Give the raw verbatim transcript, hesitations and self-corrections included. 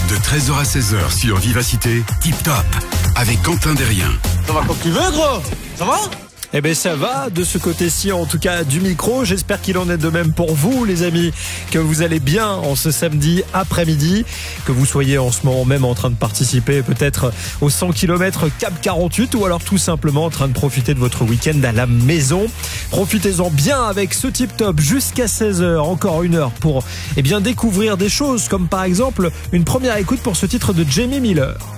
De treize heures à seize heures sur Vivacité, Tip Top, avec Quentin Derrien. Ça va comme tu veux, gros. Ça va? Eh ben ça va de ce côté-ci, en tout cas du micro. J'espère qu'il en est de même pour vous, les amis, que vous allez bien en ce samedi après-midi, que vous soyez en ce moment même en train de participer peut-être aux cent kilomètres Cap quarante-huit, ou alors tout simplement en train de profiter de votre week-end à la maison. Profitez-en bien avec ce Tip Top jusqu'à seize heures, encore une heure pour eh bien découvrir des choses, comme par exemple une première écoute pour ce titre de Jamie Miller.